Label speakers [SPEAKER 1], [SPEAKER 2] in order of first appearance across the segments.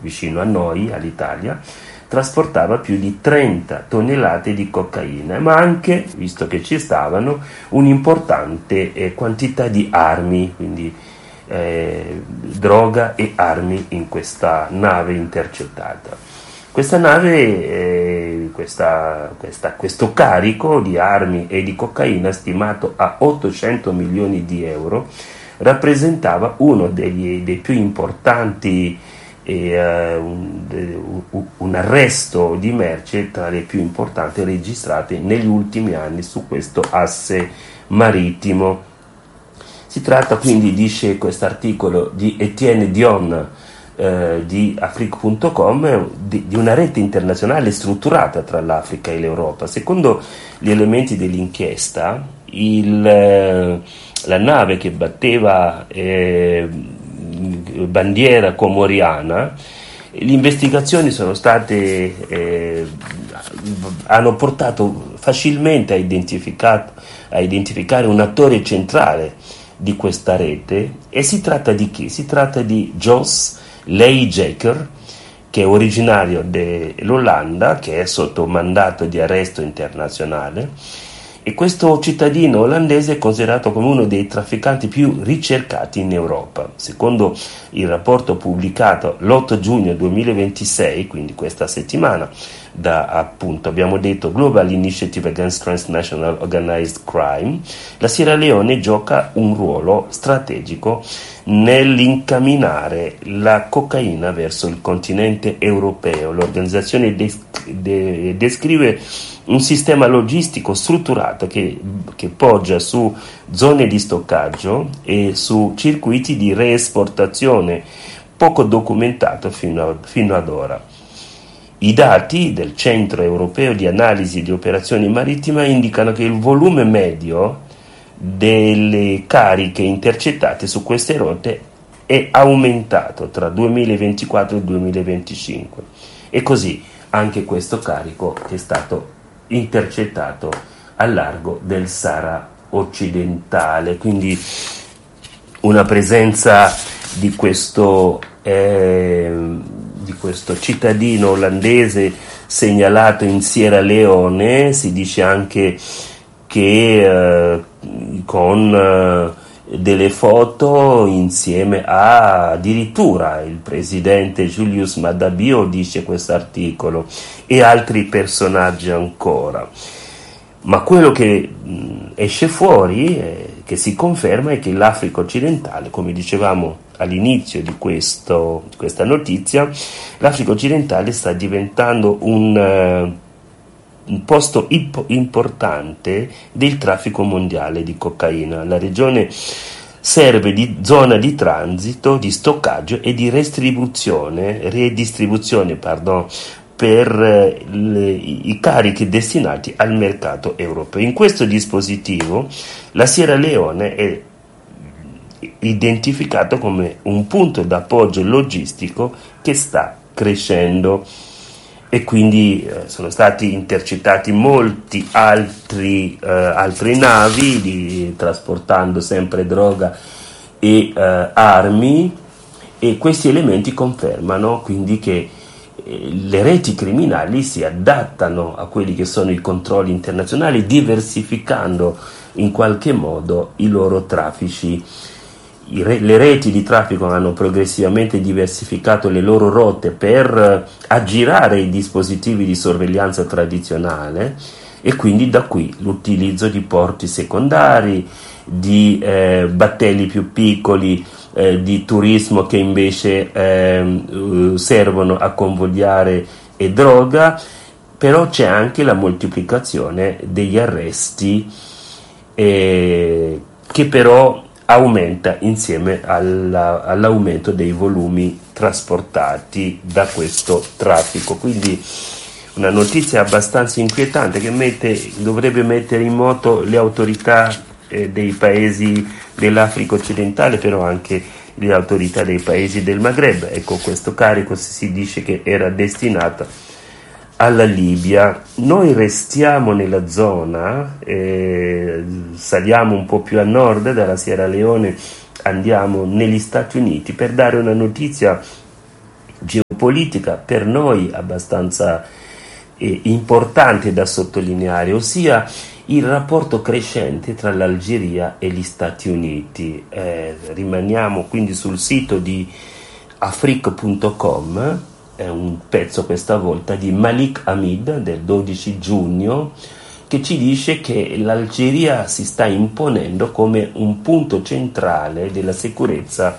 [SPEAKER 1] vicino a noi, all'Italia, trasportava più di 30 tonnellate di cocaina, ma anche, visto che ci stavano, un'importante quantità di armi, quindi droga e armi in questa nave intercettata. Questa nave, questo carico di armi e di cocaina stimato a 800 milioni di euro rappresentava uno dei più importanti un arresto di merce tra le più importanti registrate negli ultimi anni su questo asse marittimo. Si tratta quindi, dice questo articolo di Etienne Dion di Afrique.com, di una rete internazionale strutturata tra l'Africa e l'Europa. Secondo gli elementi dell'inchiesta, la nave che batteva bandiera comoriana, le investigazioni sono state hanno portato facilmente a identificare un attore centrale di questa rete, e si tratta di chi? Si tratta di Jos Leijzeker, che è originario dell'Olanda, che è sotto mandato di arresto internazionale, e questo cittadino olandese è considerato come uno dei trafficanti più ricercati in Europa. Secondo il rapporto pubblicato l'8 giugno 2026, quindi questa settimana, da appunto abbiamo detto Global Initiative Against Transnational Organized Crime, la Sierra Leone gioca un ruolo strategico nell'incamminare la cocaina verso il continente europeo. L'organizzazione descrive un sistema logistico strutturato che poggia su zone di stoccaggio e su circuiti di reesportazione poco documentato fino ad ora. I dati del Centro Europeo di Analisi di Operazioni Marittime indicano che il volume medio delle cariche intercettate su queste rotte è aumentato tra 2024 e 2025, e così anche questo carico che è stato intercettato al largo del Sahara occidentale. Quindi una presenza di questo cittadino olandese segnalato in Sierra Leone. Si dice anche che con delle foto insieme a addirittura il presidente Julius Maada Bio, dice questo articolo, e altri personaggi ancora. Ma quello che esce fuori, che si conferma, è che l'Africa occidentale, come dicevamo all'inizio di questa notizia, l'Africa occidentale sta diventando un posto importante del traffico mondiale di cocaina. La regione serve di zona di transito, di stoccaggio e di redistribuzione per i carichi destinati al mercato europeo. In questo dispositivo la Sierra Leone è identificato come un punto d'appoggio logistico che sta crescendo, e quindi sono stati intercettati molti altre navi trasportando sempre droga e armi, e questi elementi confermano quindi che le reti criminali si adattano a quelli che sono i controlli internazionali, diversificando in qualche modo i loro traffici. Le reti di traffico hanno progressivamente diversificato le loro rotte per aggirare i dispositivi di sorveglianza tradizionale, e quindi da qui l'utilizzo di porti secondari, di battelli più piccoli di turismo che invece servono a convogliare droga. Però c'è anche la moltiplicazione degli arresti che però aumenta insieme all'aumento dei volumi trasportati da questo traffico. Quindi una notizia abbastanza inquietante che dovrebbe mettere in moto le autorità dei paesi dell'Africa occidentale, però anche le autorità dei paesi del Maghreb. Ecco, questo carico si dice che era destinato alla Libia. Noi restiamo nella zona, saliamo un po' più a nord dalla Sierra Leone, andiamo negli Stati Uniti per dare una notizia politica per noi abbastanza importante da sottolineare, ossia il rapporto crescente tra l'Algeria e gli Stati Uniti. Rimaniamo quindi sul sito di afrique.com, è un pezzo questa volta di Malik Hamid del 12 giugno che ci dice che l'Algeria si sta imponendo come un punto centrale della sicurezza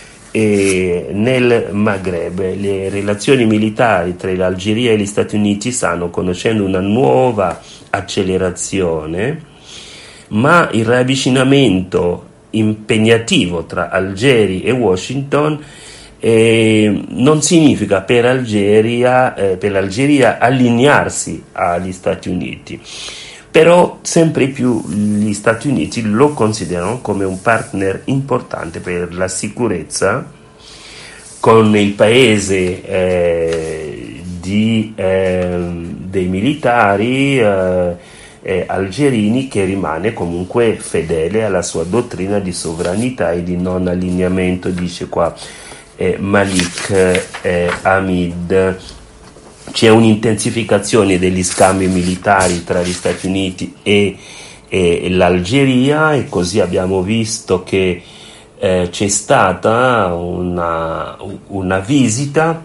[SPEAKER 1] nel Maghreb. Le relazioni militari tra l'Algeria e gli Stati Uniti stanno conoscendo una nuova accelerazione, ma il ravvicinamento impegnativo tra Algeri e Washington non significa per l'Algeria allinearsi agli Stati Uniti, però sempre più gli Stati Uniti lo considerano come un partner importante per la sicurezza, con il paese dei militari algerini, che rimane comunque fedele alla sua dottrina di sovranità e di non allineamento, dice qua Malik Hamid. C'è un'intensificazione degli scambi militari tra gli Stati Uniti e l'Algeria, e così abbiamo visto che c'è stata una visita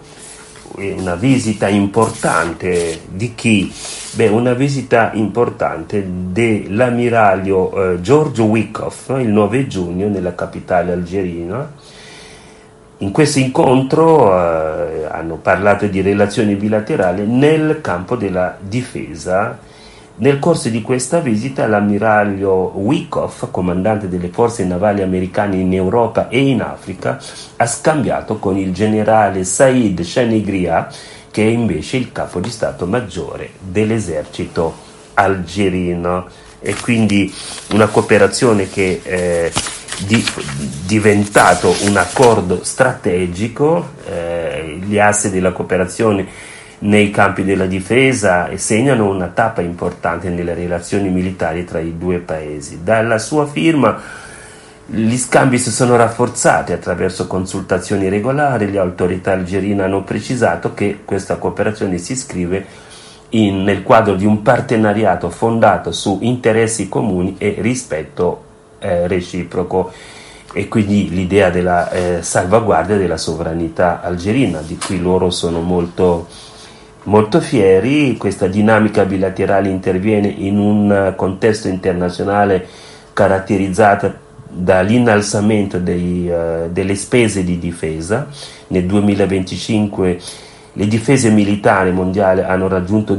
[SPEAKER 1] importante di chi? Una visita importante dell'ammiraglio George Wickoff il 9 giugno nella capitale algerina. In questo incontro hanno parlato di relazioni bilaterali nel campo della difesa. Nel corso di questa visita l'ammiraglio Wickoff, comandante delle forze navali americane in Europa e in Africa, ha scambiato con il generale Said Chanegria, che è invece il capo di Stato Maggiore dell'esercito algerino. E quindi una cooperazione che è diventato un accordo strategico. Gli assi della cooperazione nei campi della difesa segnano una tappa importante nelle relazioni militari tra i due paesi. Dalla sua firma gli scambi si sono rafforzati attraverso consultazioni regolari. Le autorità algerine hanno precisato che questa cooperazione si iscrive nel quadro di un partenariato fondato su interessi comuni e rispetto reciproco, e quindi l'idea della salvaguardia della sovranità algerina, di cui loro sono molto fieri. Questa dinamica bilaterale interviene in un contesto internazionale caratterizzato dall'innalzamento delle spese di difesa. Nel 2025 le difese militari mondiali hanno raggiunto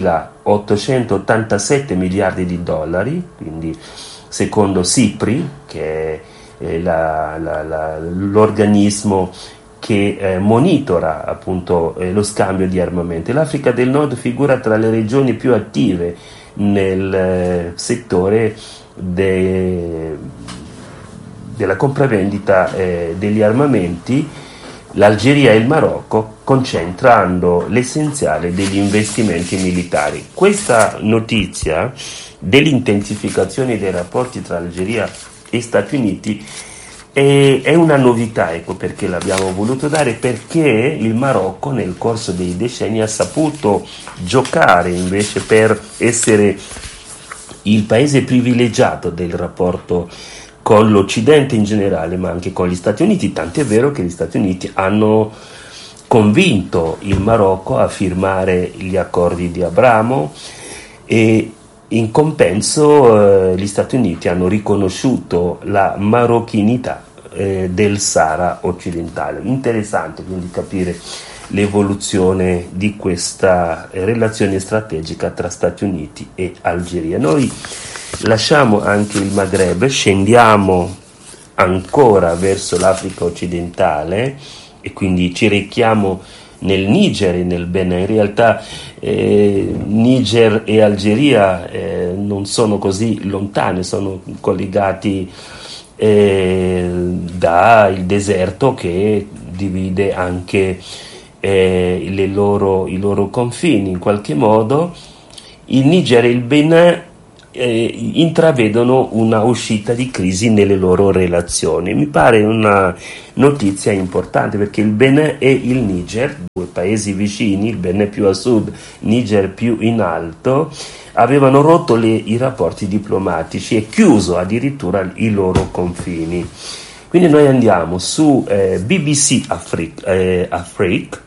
[SPEAKER 1] 2.887 miliardi di dollari, quindi secondo SIPRI, che è l'organismo che monitora appunto lo scambio di armamenti. L'Africa del Nord figura tra le regioni più attive nel settore della compravendita degli armamenti. L'Algeria e il Marocco concentrando l'essenziale degli investimenti militari. Questa notizia dell'intensificazione dei rapporti tra Algeria e Stati Uniti è una novità, ecco perché l'abbiamo voluto dare, perché il Marocco nel corso dei decenni ha saputo giocare invece per essere il paese privilegiato del rapporto con l'Occidente in generale, ma anche con gli Stati Uniti, tant'è vero che gli Stati Uniti hanno convinto il Marocco a firmare gli accordi di Abramo, e in compenso gli Stati Uniti hanno riconosciuto la marocchinità del Sahara occidentale. Interessante quindi capire l'evoluzione di questa relazione strategica tra Stati Uniti e Algeria. Noi lasciamo anche il Maghreb, scendiamo ancora verso l'Africa occidentale e quindi ci rechiamo nel Niger e nel Benin. In realtà Niger e Algeria non sono così lontane, sono collegati dal deserto che divide anche i loro confini in qualche modo. Il Niger e il Benin intravedono una uscita di crisi nelle loro relazioni. Mi pare una notizia importante, perché il Benin e il Niger, due paesi vicini, il Benin più a sud, Niger più in alto, avevano rotto i rapporti diplomatici e chiuso addirittura i loro confini. Quindi noi andiamo su BBC Afrique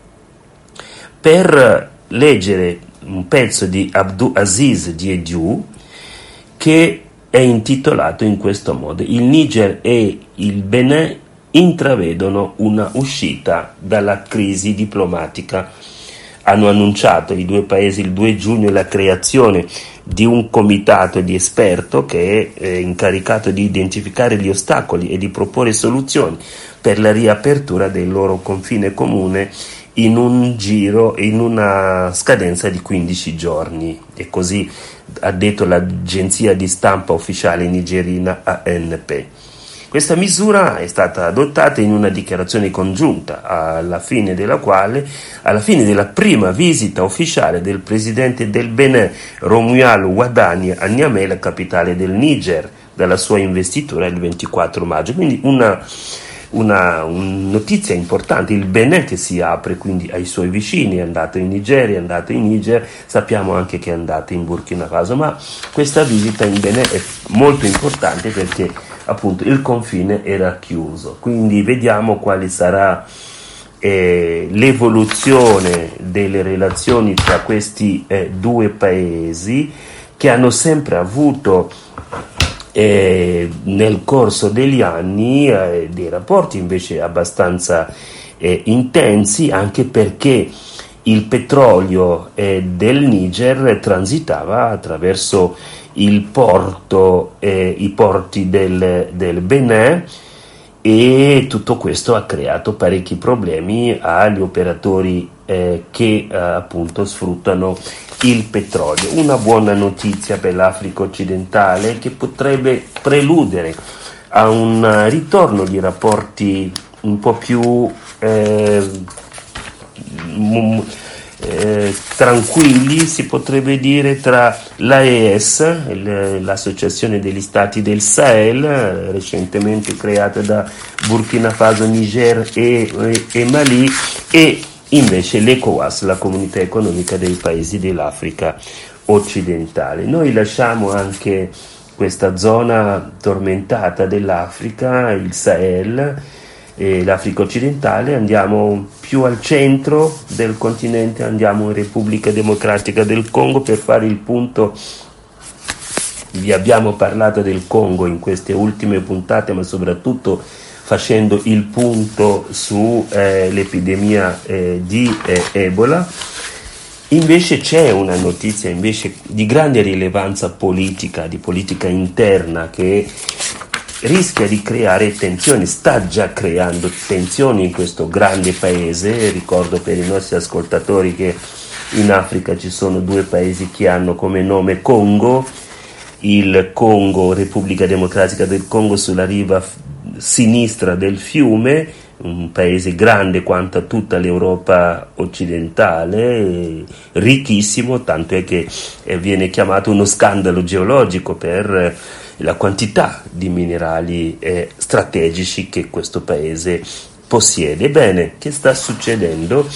[SPEAKER 1] per leggere un pezzo di Abdou Aziz Diédhiou che è intitolato in questo modo: il Niger e il Benin intravedono una uscita dalla crisi diplomatica. Hanno annunciato i due paesi il 2 giugno la creazione di un comitato di esperti che è incaricato di identificare gli ostacoli e di proporre soluzioni per la riapertura del loro confine comune in una scadenza di 15 giorni. E così ha detto l'agenzia di stampa ufficiale nigeriana ANP. Questa misura è stata adottata in una dichiarazione congiunta, alla fine della prima visita ufficiale del presidente del Benin, Romuald Wadani, a Niamey, la capitale del Niger, dalla sua investitura il 24 maggio. Quindi una notizia importante. Il Benin che si apre quindi ai suoi vicini, è andato in Nigeria, è andato in Niger, sappiamo anche che è andato in Burkina Faso, ma questa visita in Benin è molto importante perché appunto il confine era chiuso. Quindi vediamo quale sarà l'evoluzione delle relazioni tra questi due paesi, che hanno sempre avuto nel corso degli anni dei rapporti invece abbastanza intensi, anche perché il petrolio del Niger transitava attraverso i porti del Benin, e tutto questo ha creato parecchi problemi agli operatori che appunto sfruttano il petrolio. Una buona notizia per l'Africa occidentale, che potrebbe preludere a un ritorno di rapporti un po' più tranquilli, si potrebbe dire, tra l'AES, l'Associazione degli Stati del Sahel, recentemente creata da Burkina Faso, Niger e Mali, e invece l'ECOWAS, la Comunità Economica dei Paesi dell'Africa occidentale. Noi lasciamo anche questa zona tormentata dell'Africa, il Sahel e l'Africa occidentale, andiamo più al centro del continente, andiamo in Repubblica Democratica del Congo per fare il punto. Vi abbiamo parlato del Congo in queste ultime puntate, ma soprattutto facendo il punto su l'epidemia di Ebola. Invece c'è una notizia invece di grande rilevanza politica, di politica interna, che rischia di creare tensioni, sta già creando tensioni in questo grande paese. Ricordo per i nostri ascoltatori che in Africa ci sono due paesi che hanno come nome Congo, il Congo, Repubblica Democratica del Congo, sulla riva sinistra del fiume, un paese grande quanto tutta l'Europa occidentale, ricchissimo, tanto è che viene chiamato uno scandalo geologico per la quantità di minerali strategici che questo paese possiede. Bene, che sta succedendo?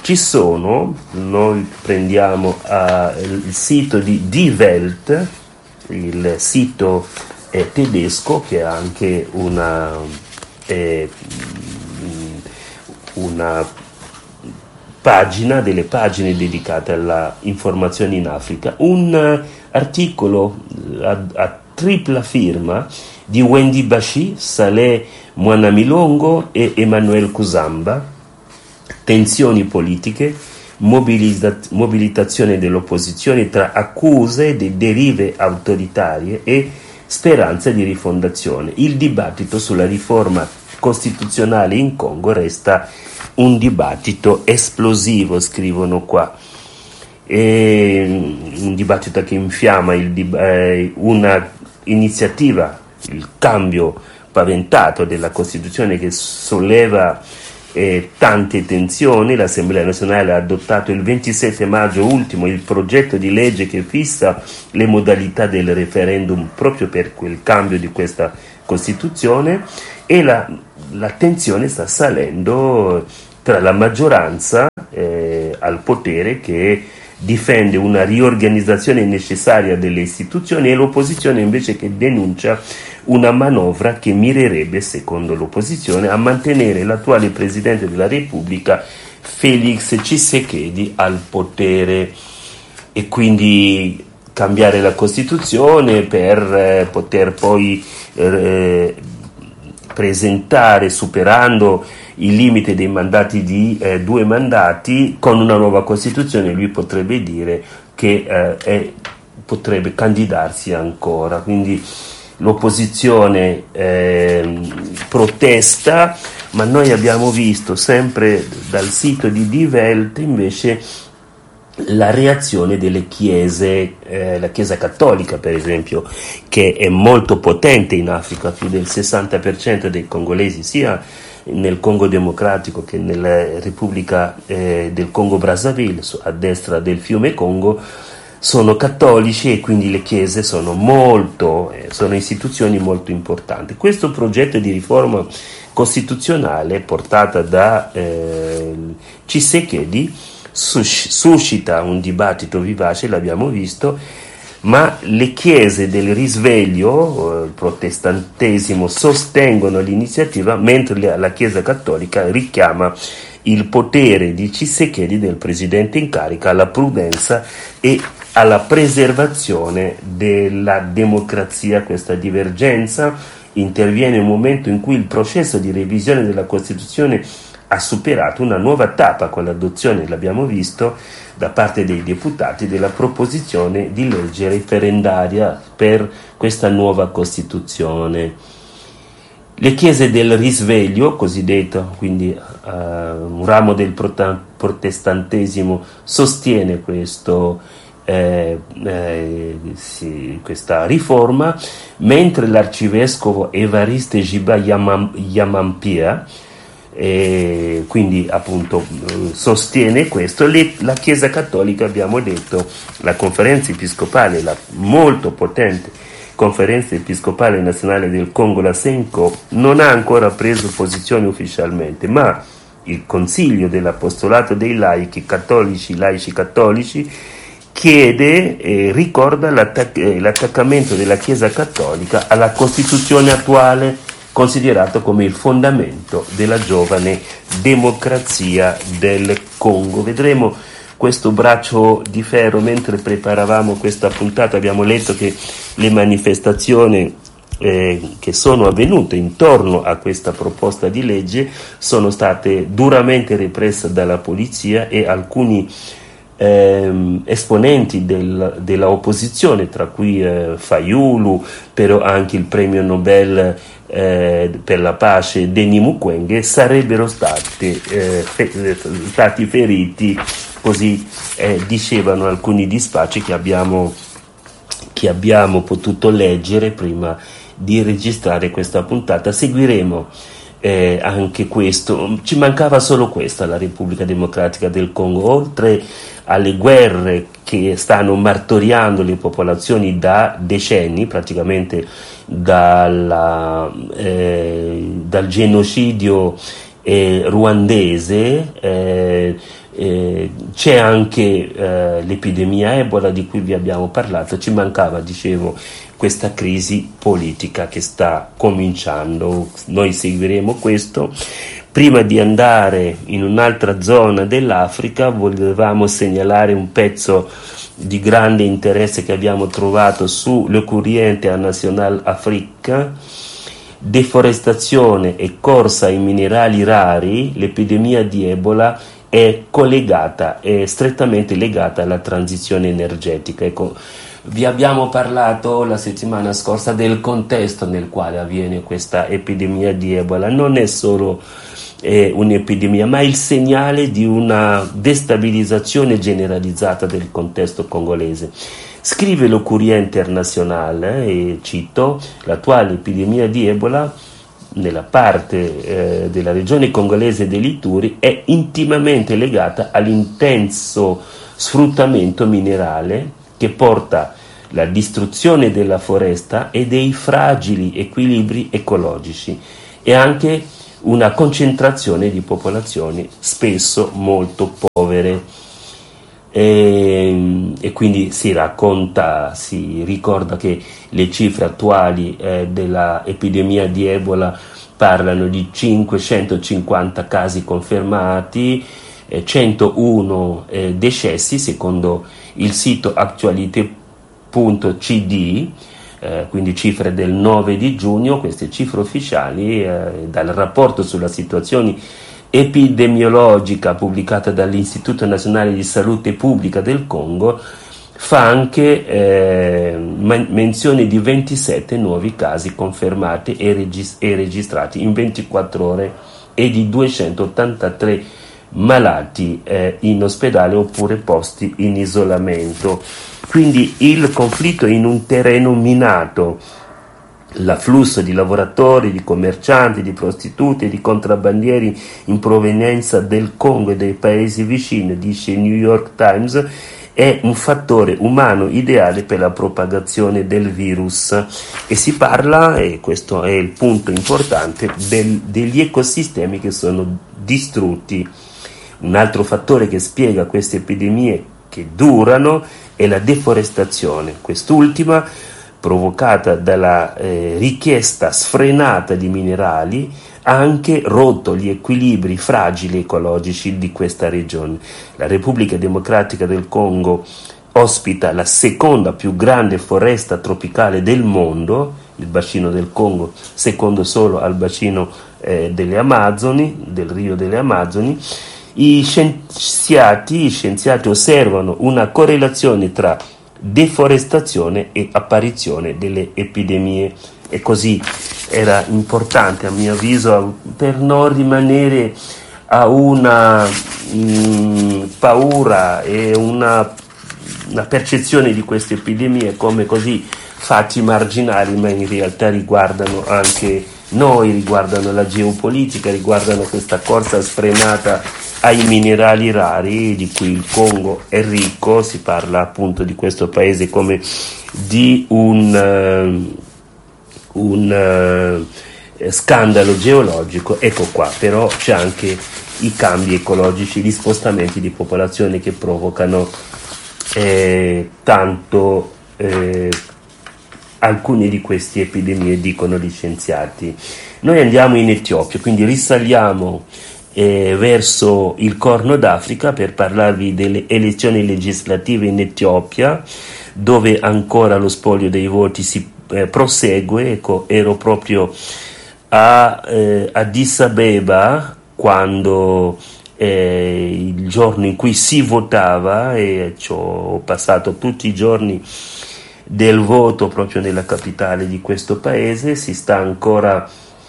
[SPEAKER 1] Noi prendiamo il sito di Die Welt, il sito tedesco, che ha anche una pagina, delle pagine dedicate alla informazione in Africa, un articolo a tripla firma di Wendy Bashi, Saleh Mwanamilongo e Emmanuel Kuzamba: tensioni politiche, mobilitazione dell'opposizione tra accuse di derive autoritarie e speranze di rifondazione. Il dibattito sulla riforma costituzionale in Congo resta un dibattito esplosivo, scrivono qua. Un dibattito che infiamma una iniziativa, il cambio paventato della Costituzione, che solleva tante tensioni. L'Assemblea nazionale ha adottato il 27 maggio ultimo il progetto di legge che fissa le modalità del referendum proprio per quel cambio di questa Costituzione, e la tensione sta salendo tra la maggioranza al potere, che difende una riorganizzazione necessaria delle istituzioni, e l'opposizione invece che denuncia una manovra che mirerebbe, secondo l'opposizione, a mantenere l'attuale Presidente della Repubblica Félix Tshisekedi al potere, e quindi cambiare la Costituzione per poter poi presentare, superando il limite dei mandati di 2 mandati, con una nuova Costituzione lui potrebbe dire che potrebbe candidarsi ancora. Quindi l'opposizione protesta, ma noi abbiamo visto sempre dal sito di Die Welt invece la reazione delle chiese, la Chiesa Cattolica per esempio, che è molto potente in Africa. Più del 60% dei congolesi, sia nel Congo Democratico che nella Repubblica del Congo Brazzaville, a destra del fiume Congo, sono cattolici, e quindi le chiese sono istituzioni molto importanti. Questo progetto di riforma costituzionale portata da Tshisekedi suscita un dibattito vivace, l'abbiamo visto, ma le chiese del risveglio, il protestantesimo, sostengono l'iniziativa, mentre la Chiesa Cattolica richiama il potere di Tshisekedi, del presidente in carica, alla prudenza e alla preservazione della democrazia. Questa divergenza interviene in un momento in cui il processo di revisione della Costituzione ha superato una nuova tappa, con l'adozione, l'abbiamo visto, da parte dei deputati della proposizione di legge referendaria per questa nuova Costituzione. Le chiese del risveglio, cosiddetto, quindi un ramo del protestantesimo, sostiene questa riforma, mentre l'arcivescovo Evariste Jiba Yamampia quindi appunto sostiene questo. La Chiesa Cattolica, abbiamo detto, la conferenza episcopale, la molto potente conferenza episcopale nazionale del Congo, la Senko, non ha ancora preso posizione ufficialmente, ma il Consiglio dell'Apostolato dei laici cattolici chiede e ricorda l'attaccamento della Chiesa Cattolica alla Costituzione attuale, considerato come il fondamento della giovane democrazia del Congo. Vedremo questo braccio di ferro. Mentre preparavamo questa puntata abbiamo letto che le manifestazioni che sono avvenute intorno a questa proposta di legge sono state duramente represse dalla polizia, e alcuni esponenti della opposizione, tra cui Fayulu, però anche il premio Nobel per la pace Denis Mukwege, sarebbero stati feriti, così dicevano alcuni dispacci che abbiamo potuto leggere prima di registrare questa puntata. Seguiremo anche questo. Ci mancava solo questa, la Repubblica Democratica del Congo, oltre alle guerre che stanno martoriando le popolazioni da decenni, praticamente dal genocidio ruandese. C'è anche l'epidemia Ebola di cui vi abbiamo parlato. Ci mancava, dicevo, questa crisi politica che sta cominciando. Noi seguiremo questo. Prima di andare in un'altra zona dell'Africa, volevamo segnalare un pezzo di grande interesse che abbiamo trovato su Le Courrier International Afrique. Deforestazione e corsa ai minerali rari, l'epidemia di Ebola è strettamente legata alla transizione energetica. Ecco, vi abbiamo parlato la settimana scorsa del contesto nel quale avviene questa epidemia di Ebola. Non è solo un'epidemia, ma il segnale di una destabilizzazione generalizzata del contesto congolese. Scrive Le Courrier International, e cito: l'attuale epidemia di Ebola nella parte della regione congolese dell'Ituri, è intimamente legata all'intenso sfruttamento minerale che porta la distruzione della foresta e dei fragili equilibri ecologici, e anche una concentrazione di popolazioni spesso molto povere. E quindi si ricorda che le cifre attuali della epidemia di Ebola parlano di 550 casi confermati, 101 decessi secondo il sito actualité.cd, quindi cifre del 9 di giugno, queste cifre ufficiali dal rapporto sulla situazione epidemiologica pubblicata dall'Istituto Nazionale di Salute Pubblica del Congo, fa anche menzione di 27 nuovi casi confermati e registrati in 24 ore e di 283 malati in ospedale oppure posti in isolamento. Quindi il conflitto è in un terreno minato. L'afflusso di lavoratori, di commercianti, di prostitute e di contrabbandieri in provenienza del Congo e dei paesi vicini, dice il New York Times, è un fattore umano ideale per la propagazione del virus, e si parla, e questo è il punto importante, degli ecosistemi che sono distrutti. Un altro fattore che spiega queste epidemie che durano è la deforestazione, quest'ultima provocata dalla richiesta sfrenata di minerali, ha anche rotto gli equilibri fragili ecologici di questa regione. La Repubblica Democratica del Congo ospita la seconda più grande foresta tropicale del mondo, il bacino del Congo, secondo solo al bacino delle Amazzoni, del Rio delle Amazzoni. Gli scienziati osservano una correlazione tra deforestazione e apparizione delle epidemie, e così era importante, a mio avviso, per non rimanere a una paura e una percezione di queste epidemie come così fatti marginali, ma in realtà riguardano anche noi, riguardano la geopolitica, riguardano questa corsa sfrenata ai minerali rari di cui il Congo è ricco. Si parla appunto di questo paese come di un scandalo geologico. Ecco qua, però c'è anche i cambi ecologici, gli spostamenti di popolazione che provocano alcune di queste epidemie, dicono gli scienziati. Noi andiamo in Etiopia, quindi risaliamo verso il Corno d'Africa per parlarvi delle elezioni legislative in Etiopia, dove ancora lo spoglio dei voti si prosegue. Ecco, ero proprio a Addis Abeba quando il giorno in cui si votava, e ho passato tutti i giorni del voto proprio nella capitale di questo paese. Si sta ancora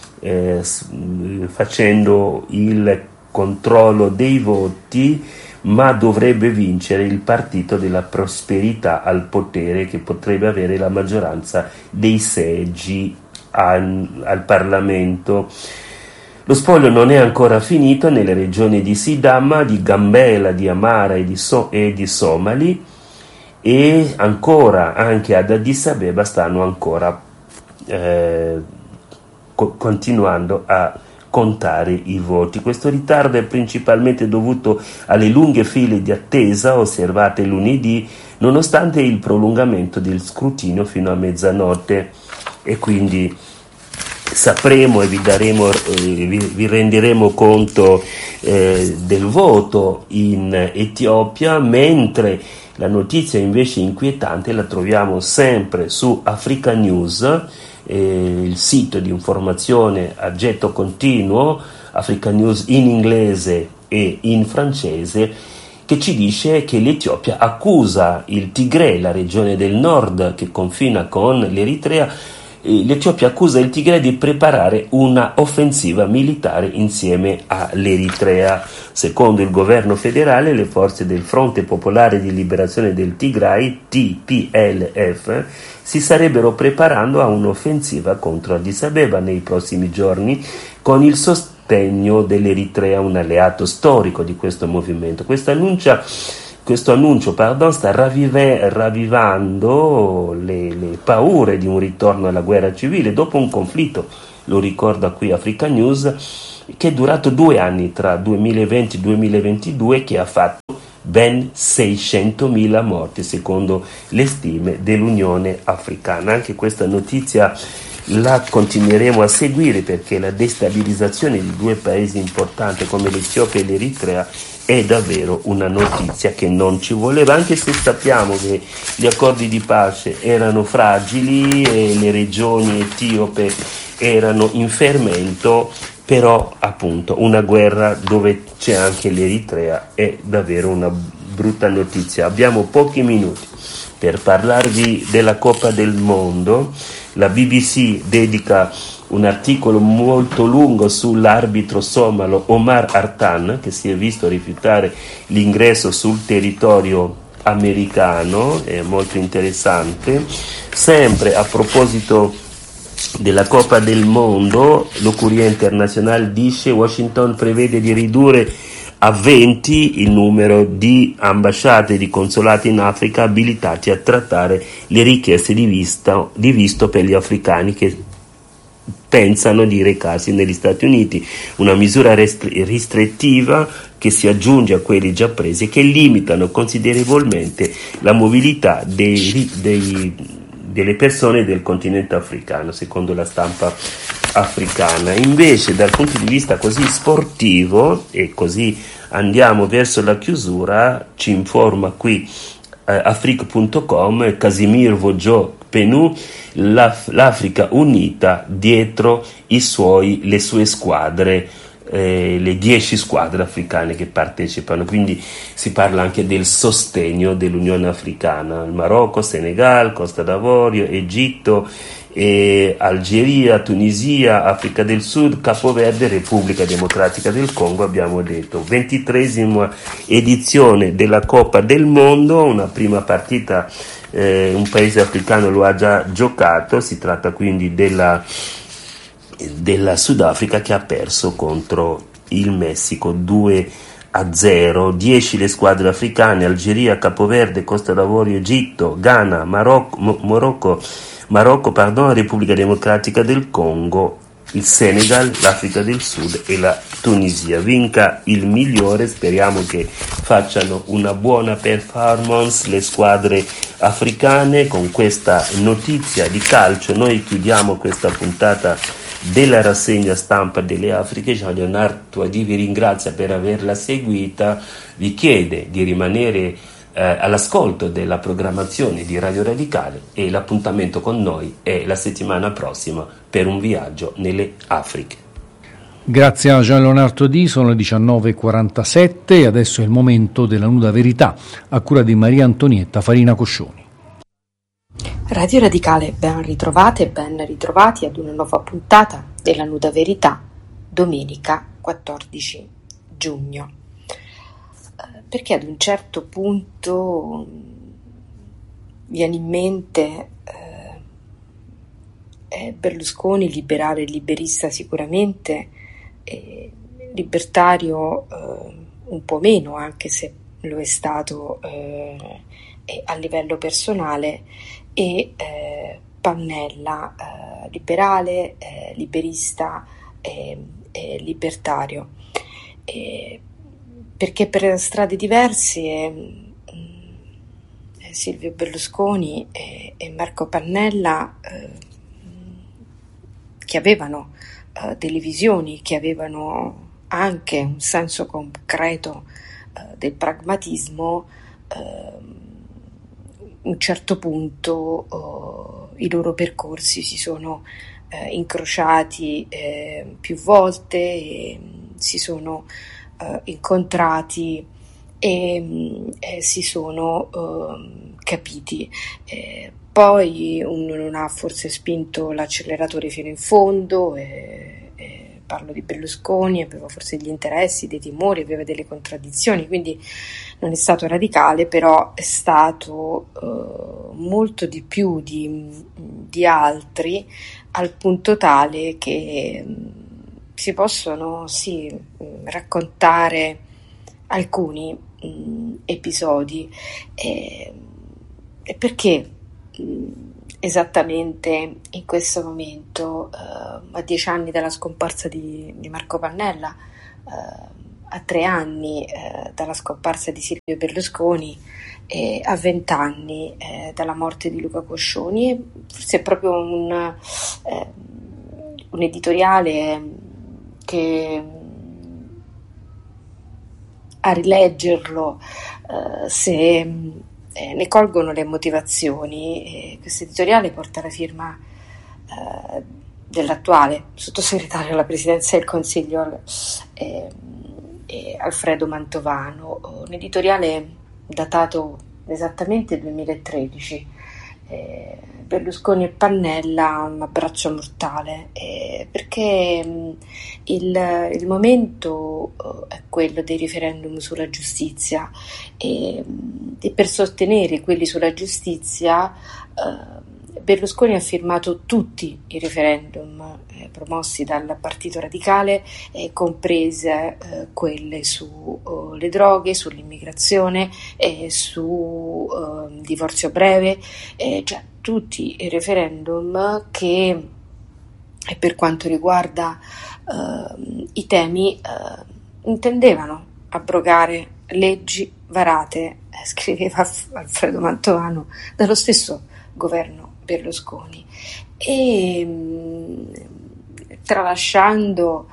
[SPEAKER 1] facendo il controllo dei voti, ma dovrebbe vincere il partito della prosperità al potere, che potrebbe avere la maggioranza dei seggi al Parlamento. Lo spoglio non è ancora finito nelle regioni di Sidama, di Gambela, di Amara e di Somali, e ancora anche ad Addis Abeba stanno ancora continuando a contare i voti. Questo ritardo è principalmente dovuto alle lunghe file di attesa osservate lunedì, nonostante il prolungamento del scrutinio fino a mezzanotte, e quindi sapremo e vi renderemo conto del voto in Etiopia, mentre la notizia invece inquietante la troviamo sempre su Africa News, il sito di informazione a getto continuo, Africa News in inglese e in francese, che ci dice che l'Etiopia accusa il Tigray, la regione del nord che confina con l'Eritrea, l'Etiopia accusa il Tigray di preparare una offensiva militare insieme all'Eritrea. Secondo il governo federale, le forze del Fronte Popolare di Liberazione del Tigray, TPLF, si starebbero preparando a un'offensiva contro Addis Abeba nei prossimi giorni con il sostegno dell'Eritrea, un alleato storico di questo movimento. Questo annuncio sta ravvivando le paure di un ritorno alla guerra civile dopo un conflitto, lo ricorda qui Africa News, che è durato 2 anni tra 2020 e 2022, che ha fatto ben 600.000 morti secondo le stime dell'Unione Africana. Anche questa notizia la continueremo a seguire, perché la destabilizzazione di 2 paesi importanti come l'Etiopia e l'Eritrea è davvero una notizia che non ci voleva, anche se sappiamo che gli accordi di pace erano fragili e le regioni etiope erano in fermento, però appunto una guerra dove c'è anche l'Eritrea è davvero una brutta notizia. Abbiamo pochi minuti per parlarvi della Coppa del Mondo. La BBC dedica un articolo molto lungo sull'arbitro somalo Omar Artan, che si è visto rifiutare l'ingresso sul territorio americano, è molto interessante. Sempre a proposito della Coppa del Mondo, lo Courrier International dice: Washington prevede di ridurre a 20 il numero di ambasciate e di consolati in Africa abilitati a trattare le richieste di visto per gli africani che pensano di recarsi negli Stati Uniti, una misura restrittiva che si aggiunge a quelli già presi e che limitano considerevolmente la mobilità delle persone del continente africano, secondo la stampa africana. Invece, dal punto di vista così sportivo, e così andiamo verso la chiusura, ci informa qui afrique.com Casimir Vojo Penou, l'Africa unita dietro le sue squadre, le 10 squadre africane che partecipano, quindi si parla anche del sostegno dell'Unione Africana: il Marocco, Senegal, Costa d'Avorio, Egitto, Algeria, Tunisia, Africa del Sud, Capoverde, Repubblica Democratica del Congo. Abbiamo detto 23esima edizione della Coppa del Mondo, una prima partita un paese africano lo ha già giocato, si tratta quindi della Sudafrica, che ha perso contro il Messico 2-0. 10 le squadre africane: Algeria, Capoverde, Costa d'Avorio, Egitto, Ghana, Marocco, Repubblica Democratica del Congo, il Senegal, l'Africa del Sud e la Tunisia. Vinca il migliore, speriamo che facciano una buona performance le squadre africane. Con questa notizia di calcio noi chiudiamo questa puntata della rassegna stampa delle Afriche. Jean Leonard Toadi vi ringrazia per averla seguita, vi chiede di rimanere all'ascolto della programmazione di Radio Radicale, e l'appuntamento con noi è la settimana prossima per un viaggio nelle Afriche.
[SPEAKER 2] Grazie a Jean Leonard Di, sono le 19:47 e adesso è il momento della nuda verità, a cura di Maria Antonietta Farina Coscioni.
[SPEAKER 3] Radio Radicale, ben ritrovate e ben ritrovati ad una nuova puntata della nuda verità, domenica 14 giugno. Perché ad un certo punto viene in mente Berlusconi, liberale e liberista sicuramente, libertario un po' meno, anche se lo è stato a livello personale, e Pannella, liberale, liberista e libertario. Perché per strade diverse Silvio Berlusconi e Marco Pannella, che avevano delle visioni, che avevano anche un senso concreto del pragmatismo, un certo punto i loro percorsi si sono incrociati più volte, e si sono incontrati e si sono capiti. Poi uno non ha forse spinto l'acceleratore fino in fondo, parlo di Berlusconi, aveva forse gli interessi, dei timori, aveva delle contraddizioni, quindi non è stato radicale, però è stato molto di più di altri, al punto tale che si possono raccontare alcuni episodi. E perché esattamente in questo momento, a 10 anni dalla scomparsa di Marco Pannella, a 3 anni dalla scomparsa di Silvio Berlusconi, a 20 anni dalla morte di Luca Coscioni, e forse è proprio un editoriale che a rileggerlo, se ne colgono le motivazioni. Questo editoriale porta la firma dell'attuale sottosegretario alla Presidenza del Consiglio, Alfredo Mantovano, un editoriale datato esattamente 2013. Berlusconi e Pannella, un abbraccio mortale, perché il momento è quello dei referendum sulla giustizia, e per sostenere quelli sulla giustizia Berlusconi ha firmato tutti i referendum promossi dal Partito Radicale, comprese quelle sulle droghe, sull'immigrazione, su divorzio breve, cioè tutti i referendum che, per quanto riguarda i temi, intendevano abrogare leggi varate, scriveva Alfredo Mantovano, dallo stesso governo Berlusconi, e tralasciando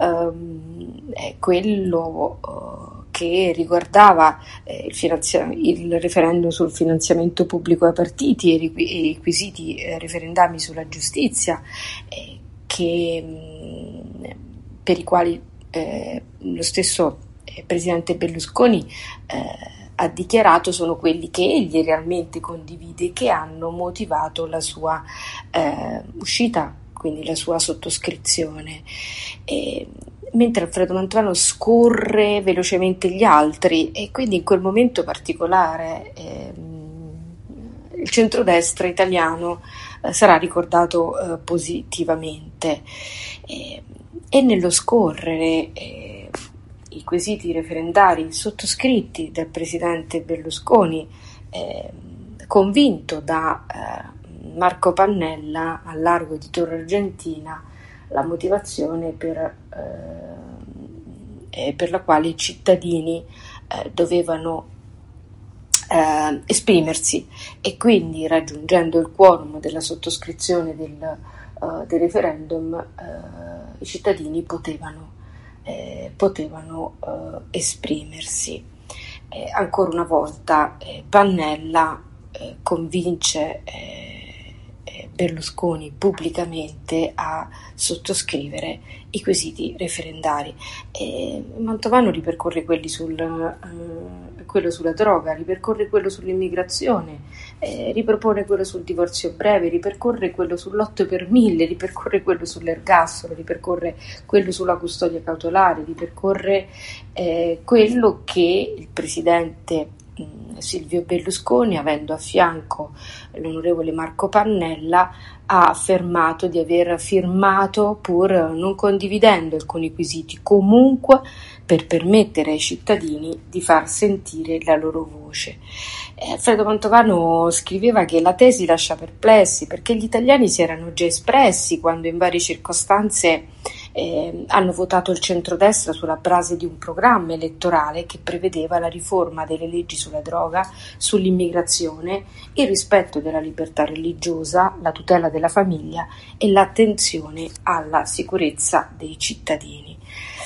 [SPEAKER 3] quello che riguardava il referendum sul finanziamento pubblico ai partiti e i requisiti referendari sulla giustizia, per i quali lo stesso presidente Berlusconi ha dichiarato sono quelli che egli realmente condivide, che hanno motivato la sua uscita, quindi la sua sottoscrizione. Mentre Alfredo Mantovano scorre velocemente gli altri, e quindi in quel momento particolare il centrodestra italiano sarà ricordato positivamente, e nello scorrere i quesiti referendari sottoscritti dal presidente Berlusconi, convinto da Marco Pannella al largo di Torre Argentina, la motivazione per la quale i cittadini dovevano esprimersi, e quindi raggiungendo il quorum della sottoscrizione del referendum, i cittadini potevano esprimersi. Ancora una volta Pannella convince Berlusconi pubblicamente a sottoscrivere i quesiti referendari. Mantovano ripercorre quello sulla droga, ripercorre quello sull'immigrazione, ripropone quello sul divorzio breve, ripercorre quello sull'8 per 1000, ripercorre quello sull'ergastolo, ripercorre quello sulla custodia cautelare, ripercorre quello che il presidente Silvio Berlusconi, avendo a fianco l'onorevole Marco Pannella, ha affermato di aver firmato, pur non condividendo alcuni quesiti, comunque per permettere ai cittadini di far sentire la loro voce. Alfredo Mantovano scriveva che la tesi lascia perplessi, perché gli italiani si erano già espressi quando in varie circostanze hanno votato il centrodestra sulla base di un programma elettorale che prevedeva la riforma delle leggi sulla droga, sull'immigrazione, il rispetto della libertà religiosa, la tutela della famiglia e l'attenzione alla sicurezza dei cittadini.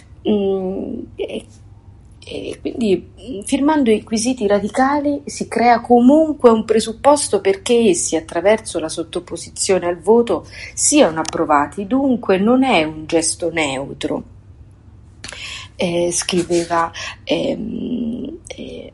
[SPEAKER 3] E quindi, firmando i quesiti radicali, si crea comunque un presupposto perché essi, attraverso la sottoposizione al voto, siano approvati. Dunque non è un gesto neutro, scriveva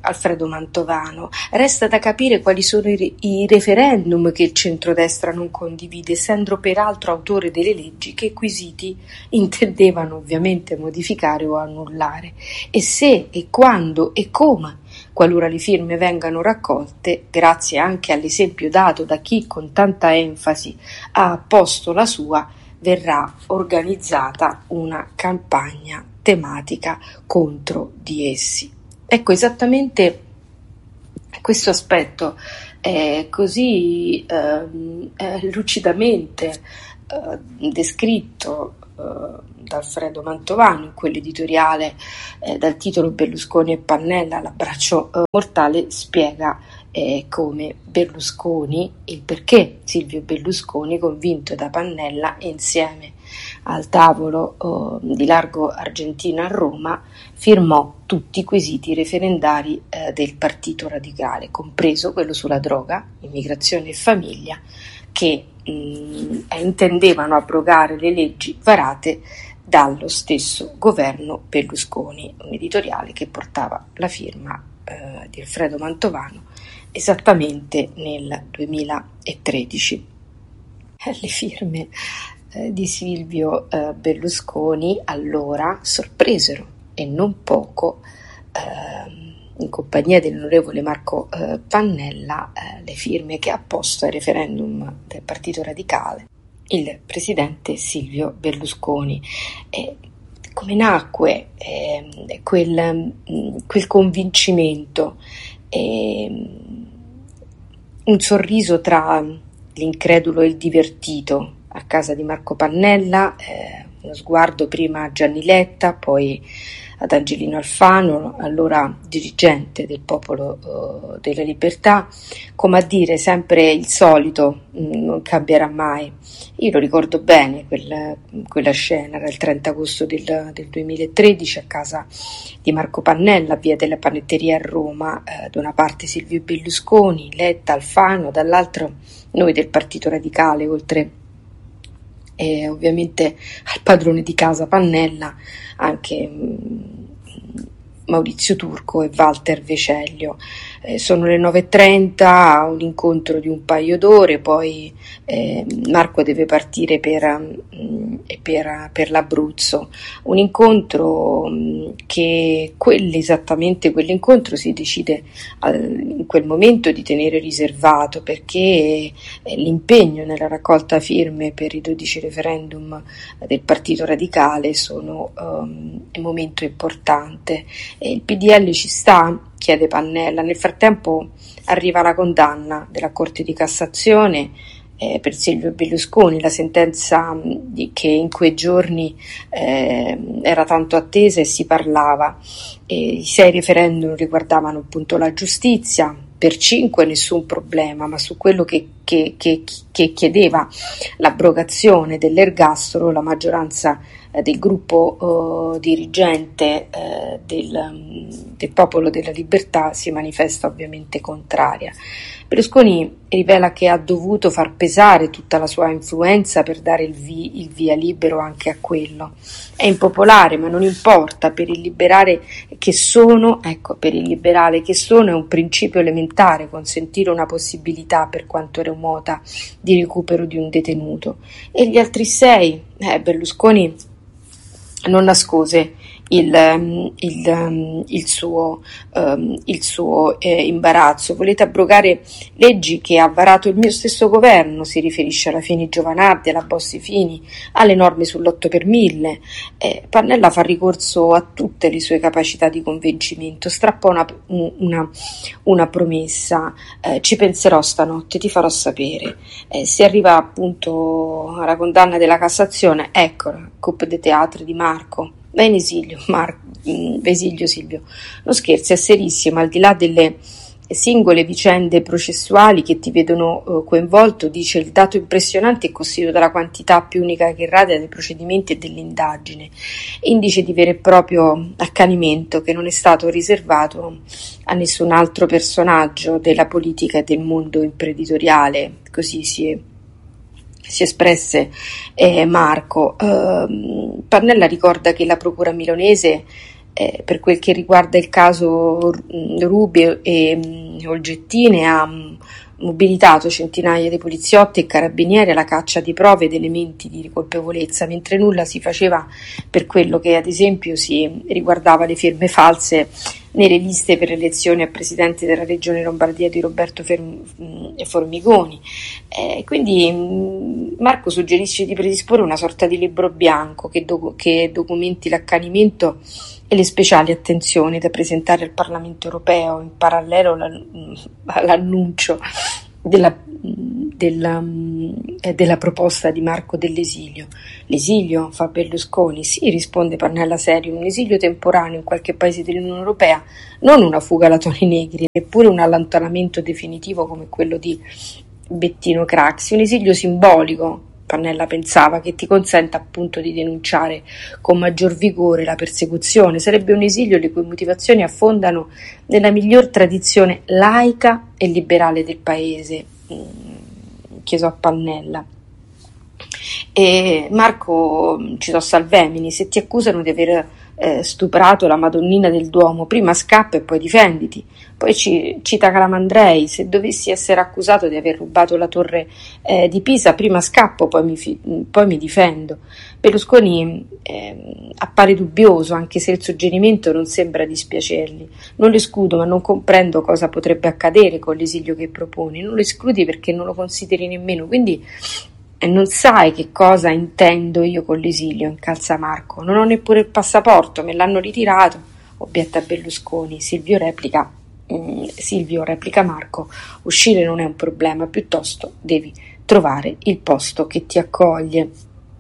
[SPEAKER 3] Alfredo Mantovano. Resta da capire quali sono i referendum che il centrodestra non condivide, essendo peraltro autore delle leggi che i quesiti intendevano ovviamente modificare o annullare, e se e quando e come, qualora le firme vengano raccolte, grazie anche all'esempio dato da chi con tanta enfasi ha apposto la sua, verrà organizzata una campagna tematica contro di essi. Ecco, esattamente questo aspetto è così lucidamente descritto da Alfredo Mantovano in quell'editoriale dal titolo Berlusconi e Pannella, l'abbraccio mortale, spiega come Berlusconi, il perché Silvio Berlusconi, convinto da Pannella e insieme al tavolo di Largo Argentina a Roma, firmò tutti i quesiti referendari del Partito Radicale, compreso quello sulla droga, immigrazione e famiglia, che intendevano abrogare le leggi varate dallo stesso governo Berlusconi, un editoriale che portava la firma di Alfredo Mantovano esattamente nel 2013. Le firme di Silvio Berlusconi allora sorpresero e non poco, in compagnia dell'onorevole Marco Pannella, le firme che ha posto al referendum del Partito Radicale il presidente Silvio Berlusconi. Come nacque quel convincimento, un sorriso tra l'incredulo e il divertito a casa di Marco Pannella, uno sguardo prima a Gianni Letta, poi ad Angelino Alfano, allora dirigente del Popolo della Libertà, come a dire sempre il solito, non cambierà mai. Io lo ricordo bene, quella scena, era il 30 agosto del 2013 a casa di Marco Pannella, via della Panetteria a Roma, da una parte Silvio Berlusconi, Letta, Alfano, dall'altro noi del Partito Radicale, oltre ovviamente al padrone di casa Pannella, anche Maurizio Turco e Walter Veceglio. Sono le 9:30, un incontro di un paio d'ore, poi Marco deve partire per l'Abruzzo, un incontro che esattamente quell'incontro si decide in quel momento di tenere riservato, perché l'impegno nella raccolta firme per i 12 referendum del Partito Radicale sono un momento importante. Il PDL ci sta? Chiede Pannella. Nel frattempo arriva la condanna della Corte di Cassazione per Silvio Berlusconi, la sentenza che in quei giorni era tanto attesa e si parlava. I 6 referendum riguardavano appunto la giustizia, per 5 nessun problema, ma su quello che chiedeva l'abrogazione dell'ergastolo la maggioranza del gruppo dirigente del Popolo della Libertà si manifesta ovviamente contraria. Berlusconi rivela che ha dovuto far pesare tutta la sua influenza per dare il via libero anche a quello. È impopolare, ma non importa, per il liberale che sono è un principio elementare consentire una possibilità, per quanto remota, di recupero di un detenuto. E gli altri 6? Berlusconi non nascose il suo imbarazzo. Volete abrogare leggi che ha varato il mio stesso governo, si riferisce alla Fini Giovanardi, alla Bossi-Fini, alle norme sull'8 per 1000. Pannella fa ricorso a tutte le sue capacità di convincimento, strappa una promessa: ci penserò stanotte, ti farò sapere. Si arriva appunto alla condanna della Cassazione, eccola, Coupe de Théâtre di Marco. Vesilio Silvio, non scherzi, è serissimo, al di là delle singole vicende processuali che ti vedono coinvolto, dice: il dato impressionante è costituito dalla quantità più unica che radia dei procedimenti e dell'indagine, indice di vero e proprio accanimento che non è stato riservato a nessun altro personaggio della politica e del mondo imprenditoriale. Così si espresse Marco. Pannella ricorda che la procura milanese per quel che riguarda il caso Ruby e Olgettine, ha mobilitato centinaia di poliziotti e carabinieri alla caccia di prove ed elementi di colpevolezza, mentre nulla si faceva per quello che ad esempio si riguardava le firme false nelle liste per l'elezione a presidente della regione Lombardia di Roberto Formigoni. Quindi Marco suggerisce di predisporre una sorta di libro bianco che documenti l'accanimento e le speciali attenzioni da presentare al Parlamento europeo, in parallelo all'annuncio della proposta di Marco dell'esilio. L'esilio, fa Berlusconi. Sì, risponde Pannella serio, un esilio temporaneo in qualche paese dell'Unione Europea, non una fuga alla Toni Negri, neppure un allontanamento definitivo come quello di Bettino Craxi, un esilio simbolico, Pannella pensava, che ti consenta appunto di denunciare con maggior vigore la persecuzione. Sarebbe un esilio le cui motivazioni affondano nella miglior tradizione laica e liberale del paese, chiesò a Pannella. E Marco citò Salvemini: se ti accusano di aver stuprato la Madonnina del Duomo, prima scappa e poi difenditi. Poi cita Calamandrei: se dovessi essere accusato di aver rubato la torre di Pisa, prima scappo, poi mi difendo. Berlusconi appare dubbioso, anche se il suggerimento non sembra dispiacergli. Non lo escludo, ma non comprendo cosa potrebbe accadere con l'esilio che proponi. Non lo escludi perché non lo consideri nemmeno, quindi non sai che cosa intendo io con l'esilio, incalza Marco. Non ho neppure il passaporto, me l'hanno ritirato, obietta Berlusconi. Silvio replica Marco: uscire non è un problema, piuttosto devi trovare il posto che ti accoglie.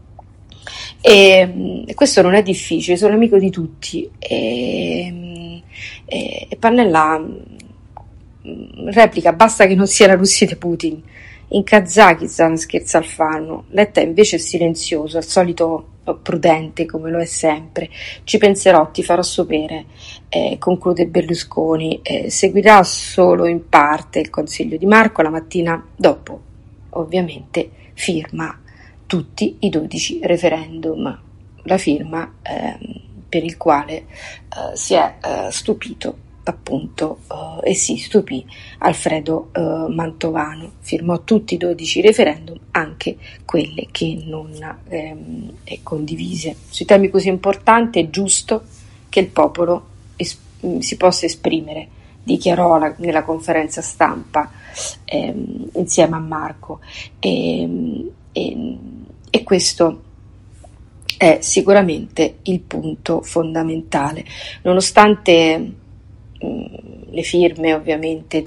[SPEAKER 3] E questo non è difficile, sono amico di tutti. E Pannella replica: basta che non sia la Russia di Putin. In Kazakistan, scherza Alfano. Letta invece è silenzioso, al solito prudente come lo è sempre. Ci penserò, ti farò sapere, conclude Berlusconi. Seguirà solo in parte il consiglio di Marco. La mattina dopo, ovviamente, firma tutti i 12 referendum. La firma per il quale si è stupito appunto e si stupì Alfredo Mantovano. Firmò tutti i 12 referendum, anche quelle che non condivise. Sui temi così importanti è giusto che il popolo si possa esprimere, dichiarò nella conferenza stampa insieme a Marco, e questo è sicuramente il punto fondamentale, nonostante le firme ovviamente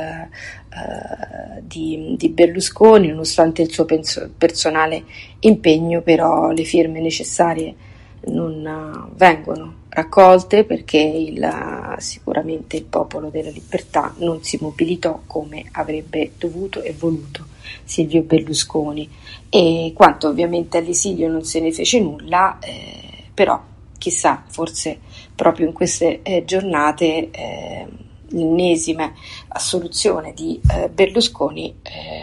[SPEAKER 3] di Berlusconi, nonostante il suo personale impegno, però le firme necessarie non vengono raccolte perché sicuramente il Popolo della Libertà non si mobilitò come avrebbe dovuto e voluto Silvio Berlusconi, e quanto ovviamente all'esilio non se ne fece nulla, però chissà, forse proprio in queste giornate l'ennesima assoluzione di Berlusconi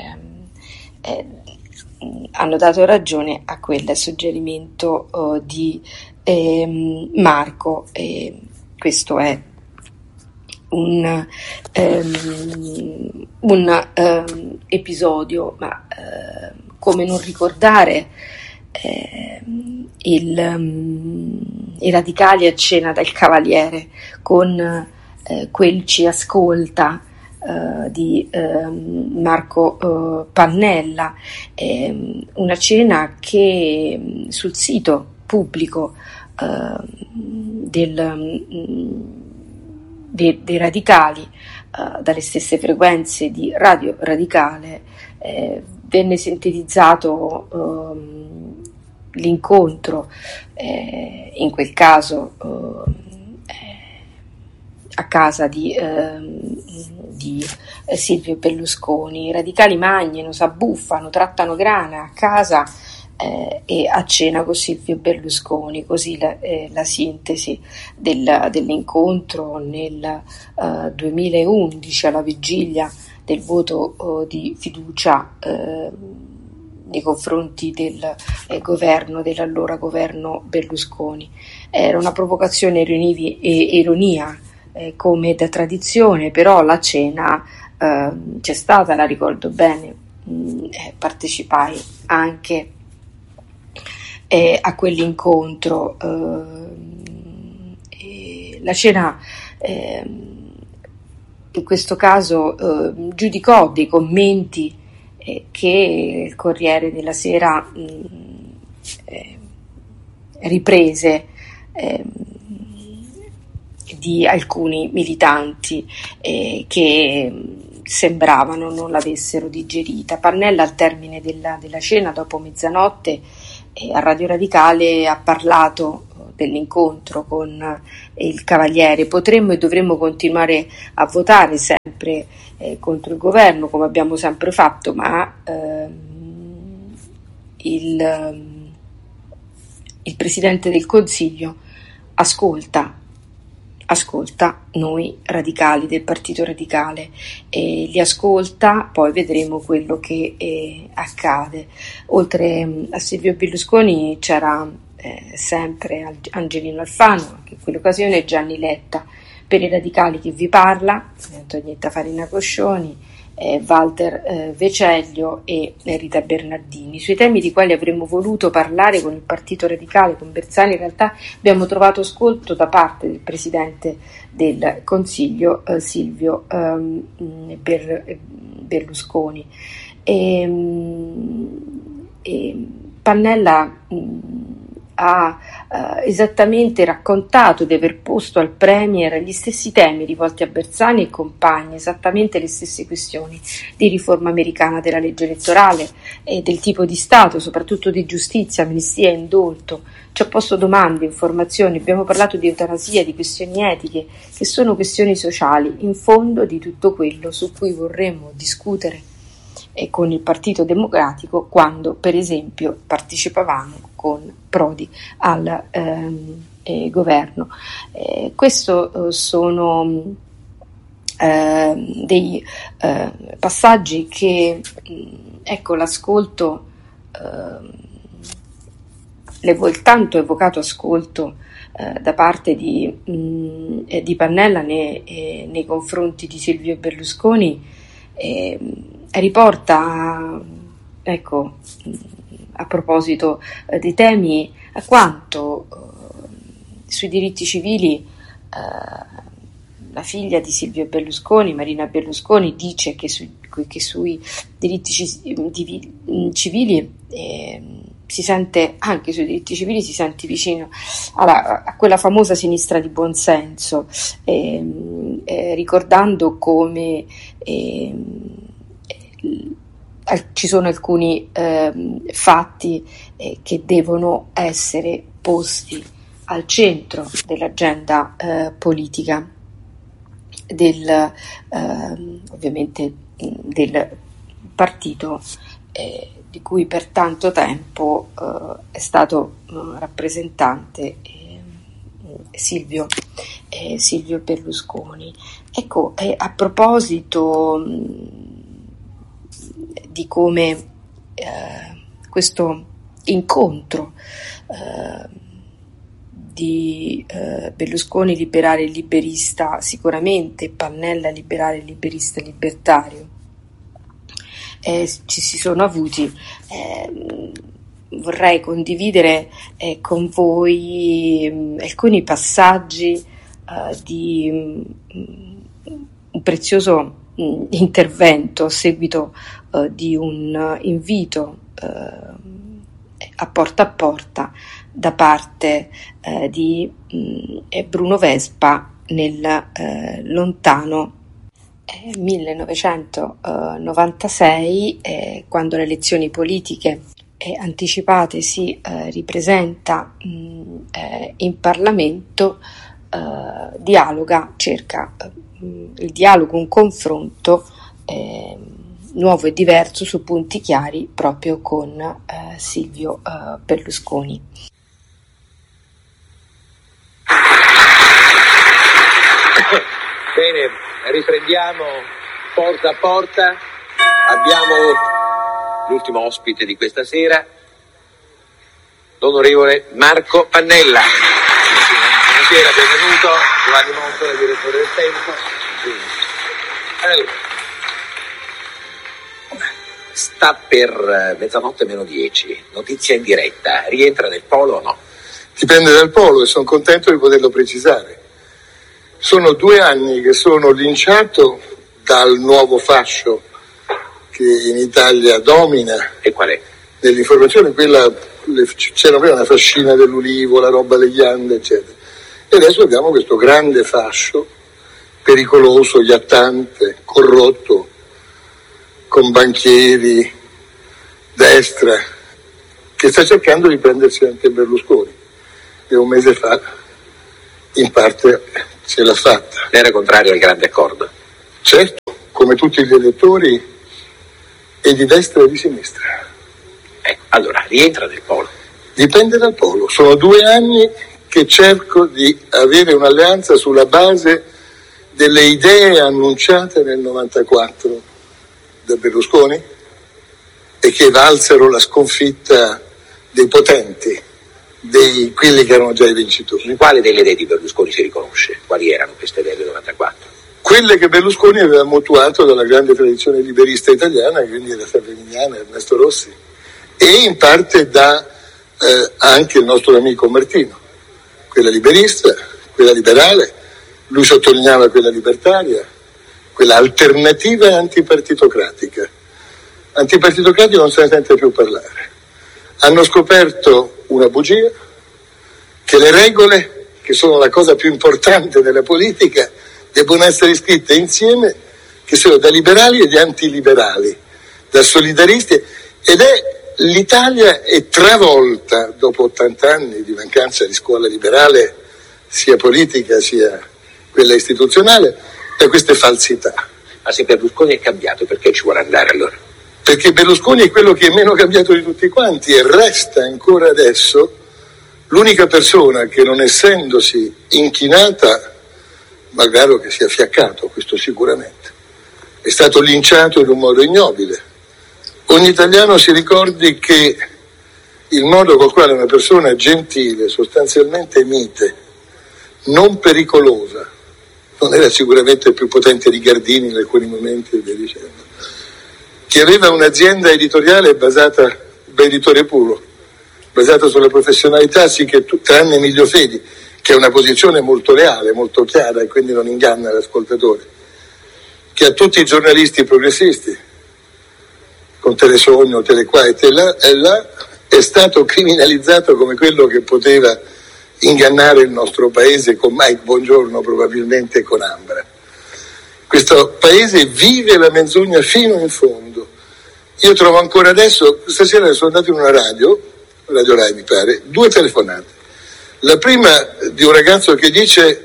[SPEAKER 3] hanno dato ragione a quel suggerimento di Marco. Questo è un episodio, ma come non ricordare i radicali a cena del Cavaliere con quel ci ascolta di Marco Pannella, una cena che sul sito pubblico dei radicali, dalle stesse frequenze di Radio Radicale, venne sintetizzato l'incontro, in quel caso a casa di Silvio Berlusconi. I radicali mangiano, s'abbuffano, trattano grana a casa e a cena con Silvio Berlusconi. Così la sintesi dell'incontro nel 2011, alla vigilia del voto di fiducia nei confronti del governo, dell'allora governo Berlusconi. Era una provocazione e ironia, come da tradizione, però la cena c'è stata, la ricordo bene, partecipai anche a quell'incontro. La cena in questo caso giudicò dei commenti che il Corriere della Sera riprese di alcuni militanti che sembravano non l'avessero digerita. Pannella al termine della cena, dopo mezzanotte, a Radio Radicale ha parlato dell'incontro con il Cavaliere. Potremmo e dovremmo continuare a votare sempre contro il governo, come abbiamo sempre fatto, ma il Presidente del Consiglio ascolta noi radicali del Partito Radicale, li ascolta, poi vedremo quello che accade. Oltre a Silvio Berlusconi c'era sempre Angelino Alfano, anche in quell'occasione Gianni Letta. Per i radicali che vi parla, Antonietta Farina Coscioni, Walter Veceglio e Rita Bernardini. Sui temi di quali avremmo voluto parlare con il Partito Radicale, con Bersani, in realtà abbiamo trovato ascolto da parte del Presidente del Consiglio, Silvio Berlusconi. Pannella ha esattamente raccontato di aver posto al Premier gli stessi temi rivolti a Bersani e compagni, esattamente le stesse questioni di riforma americana della legge elettorale e del tipo di Stato, soprattutto di giustizia, amnistia e indulto. Ci ha posto domande, informazioni, abbiamo parlato di eutanasia, di questioni etiche, che sono questioni sociali, in fondo di tutto quello su cui vorremmo discutere con il Partito Democratico quando, per esempio, partecipavamo con Prodi al governo. Questo sono dei passaggi che, ecco, l'ascolto, tanto evocato ascolto da parte di Pannella nei confronti di Silvio Berlusconi riporta, ecco, a proposito dei temi, a quanto sui diritti civili la figlia di Silvio Berlusconi, Marina Berlusconi, dice che sui diritti civili si sente, anche sui diritti civili si sente vicino a quella famosa sinistra di buonsenso, ricordando come ci sono alcuni fatti che devono essere posti al centro dell'agenda politica ovviamente del partito di cui per tanto tempo è stato rappresentante Silvio Berlusconi. Ecco, a proposito di come questo incontro di Berlusconi liberale e liberista, sicuramente Pannella liberale, liberista, libertario, ci si sono avuti, vorrei condividere con voi alcuni passaggi di un prezioso intervento a seguito di un invito a porta da parte di Bruno Vespa nel lontano 1996, quando le elezioni politiche anticipate si ripresenta in Parlamento, dialoga, cerca il dialogo, un confronto nuovo e diverso su punti chiari proprio con Silvio Berlusconi.
[SPEAKER 4] Bene, riprendiamo porta a porta. Abbiamo l'ultimo ospite di questa sera, l'onorevole Marco Pannella. Buonasera, benvenuto. Giovanni Montola, direttore del Tempo. Allora, sta per 00:10, notizia in diretta, rientra nel polo o no?
[SPEAKER 5] Dipende dal polo e sono contento di poterlo precisare. Sono 2 anni che sono linciato dal nuovo fascio che in Italia domina.
[SPEAKER 4] E qual è?
[SPEAKER 5] Nell'informazione c'era prima la fascina dell'ulivo, la roba degli Ande, eccetera. E adesso abbiamo questo grande fascio, pericoloso, iattante, corrotto, con banchieri, destra, che sta cercando di prendersi anche Berlusconi. E un mese fa, in parte, ce l'ha fatta.
[SPEAKER 4] Era contrario al grande accordo?
[SPEAKER 5] Certo, come tutti gli elettori, e di destra e di sinistra.
[SPEAKER 4] Ecco, allora, rientra nel polo.
[SPEAKER 5] Dipende dal polo. Sono 2 anni che cerco di avere un'alleanza sulla base delle idee annunciate nel 94 da Berlusconi e che valsero la sconfitta dei potenti, di quelli che erano già i vincitori.
[SPEAKER 4] In quale delle idee di Berlusconi si riconosce? Quali erano queste idee del 94?
[SPEAKER 5] Quelle che Berlusconi aveva mutuato dalla grande tradizione liberista italiana, quindi da Savignano e Ernesto Rossi, e in parte da anche il nostro amico Martino, quella liberista, quella liberale, lui sottolineava quella libertaria, quella alternativa e antipartitocratica. Antipartitocratica non se ne sente più parlare. Hanno scoperto una bugia, che le regole, che sono la cosa più importante della politica, debbono essere scritte insieme, che sono da liberali e di antiliberali, da solidaristi, ed l'Italia è travolta, dopo 80 anni di mancanza di scuola liberale, sia politica sia quella istituzionale, da queste falsità.
[SPEAKER 4] Ma se Berlusconi è cambiato, perché ci vuole andare allora?
[SPEAKER 5] Perché Berlusconi è quello che è meno cambiato di tutti quanti e resta ancora adesso l'unica persona che, non essendosi inchinata, malgrado che sia fiaccato, questo sicuramente, è stato linciato in un modo ignobile. Ogni italiano si ricordi che il modo col quale una persona gentile, sostanzialmente mite, non pericolosa, non era sicuramente più potente di Gardini in alcuni momenti e via dicendo, che aveva un'azienda editoriale basata, editore puro, basata sulla professionalità, sì, che tranne Emilio Fedi, che ha una posizione molto leale, molto chiara e quindi non inganna l'ascoltatore, che a tutti i giornalisti progressisti, con Telesogno, Telequa e Telà, è stato criminalizzato come quello che poteva ingannare il nostro paese con Mike Bongiorno, probabilmente con Ambra. Questo paese vive la menzogna fino in fondo. Io trovo ancora adesso, stasera sono andato in una Radio Rai mi pare, 2 telefonate. La prima di un ragazzo che dice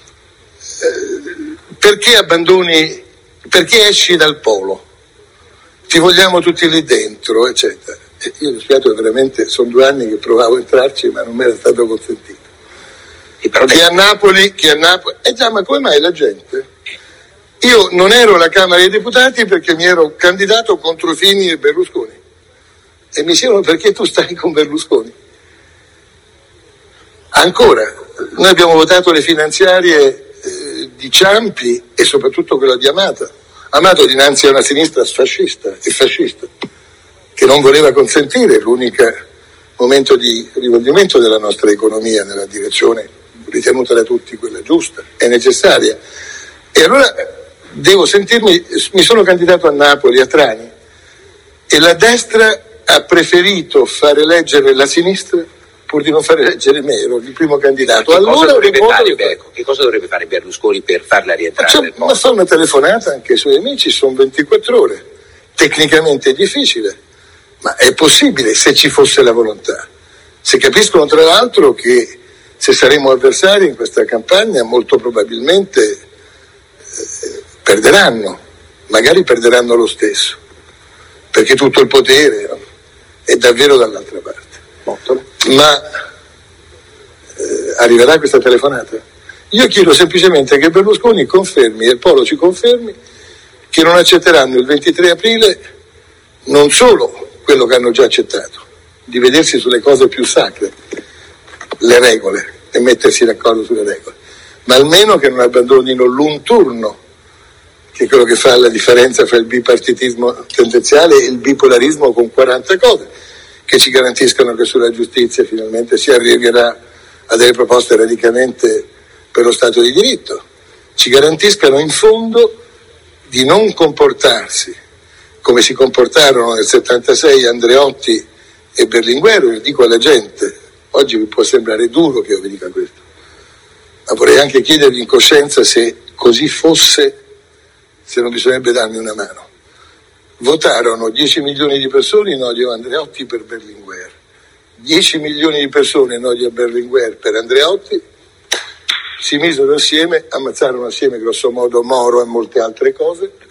[SPEAKER 5] perché esci dal polo? Ti vogliamo tutti lì dentro, eccetera. E io mi spiace, veramente sono 2 anni che provavo a entrarci, ma non mi era stato consentito. Che a Napoli, già, ma come mai la gente? Io non ero alla Camera dei Deputati perché mi ero candidato contro Fini e Berlusconi. E mi dicevano: perché tu stai con Berlusconi? Ancora, noi abbiamo votato le finanziarie di Ciampi e soprattutto quella di Amato dinanzi a una sinistra fascista e fascista, che non voleva consentire l'unico momento di rivolgimento della nostra economia nella direzione ritenuta da tutti quella giusta e necessaria. E allora mi sono candidato a Napoli, a Trani, e la destra ha preferito fare eleggere la sinistra pur di non fare eleggere me, ero il primo candidato.
[SPEAKER 4] Che cosa dovrebbe fare Berlusconi per farla rientrare nel mondo?
[SPEAKER 5] Ma fa una telefonata anche ai suoi amici, sono 24 ore. Tecnicamente è difficile, ma è possibile se ci fosse la volontà. Se capiscono tra l'altro che se saremo avversari in questa campagna molto probabilmente perderanno, magari perderanno lo stesso, perché tutto il potere è davvero dall'altra parte. Ma arriverà questa telefonata? Io chiedo semplicemente che Berlusconi confermi, e il Polo ci confermi, che non accetteranno il 23 aprile non solo quello che hanno già accettato, di vedersi sulle cose più sacre, le regole, e mettersi d'accordo sulle regole, ma almeno che non abbandonino l'unturno, che è quello che fa la differenza fra il bipartitismo tendenziale e il bipolarismo con 40 cose, che ci garantiscano che sulla giustizia finalmente si arriverà a delle proposte radicalmente per lo Stato di diritto, ci garantiscano in fondo di non comportarsi come si comportarono nel 76 Andreotti e Berlinguer. Io dico alla gente, oggi mi può sembrare duro che io vi dica questo, ma vorrei anche chiedervi in coscienza se così fosse, se non bisognerebbe darmi una mano. Votarono 10 milioni di persone in odio a Andreotti per Berlinguer, 10 milioni di persone in odio a Berlinguer per Andreotti, si misero assieme, ammazzarono assieme grosso modo Moro e molte altre cose,